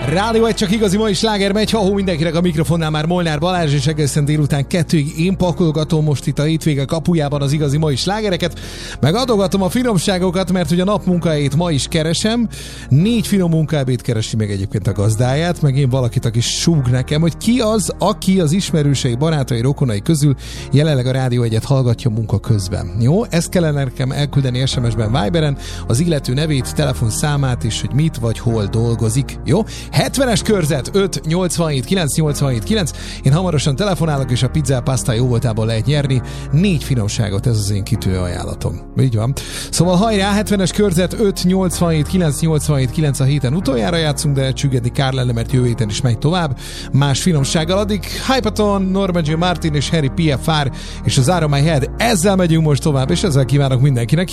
Rádió egy csak igazi mai sláger megy, ha mindenkinek a mikrofonnál már Molnár Balázs, és egészen délután 2-ig én pakolgatom most itt a hétvége kapujában az igazi mai slágereket, meg adogatom a finomságokat, mert ugye a napmunkahelyét ma is keresem, 4 finom munkaebéd keresi meg egyébként a gazdáját, meg én valakit, aki súg nekem, hogy ki az, aki az ismerősei, barátai, rokonai közül jelenleg a Rádió egyet hallgatja munka közben. Jó? Ezt kellene nekem elküldeni SMS-ben, Viberen, az illető nevét, telefonszámát is, hogy mit vagy hol dolgozik. Jó? 70-es körzet 5 87 9 87 9. Én hamarosan telefonálok, és a pizza pasta jó voltából lehet nyerni 4 finomságot, ez az én kitűnő ajánlatom. Így van. Szóval hajrá, 70-es körzet 5 87 9 87 9. A héten utoljára játszunk, de csüggedni kár lenne, mert jövő héten is megy tovább. Más finomsággal addig Hypaton, Norman J. Martin és Harry P.F.R. és az Iron My Head. Ezzel megyünk most tovább, és ezzel kívánok mindenkinek